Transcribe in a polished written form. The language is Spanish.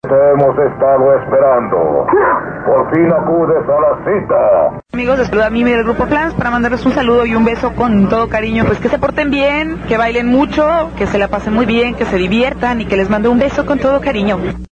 Te hemos estado esperando. Por fin acudes a la cita. Amigos, les saluda a Mimi del Grupo Flans para mandarles un saludo y un beso con todo cariño. Pues que se porten bien, que bailen mucho, que se la pasen muy bien, que se diviertan y que les mande un beso con todo cariño.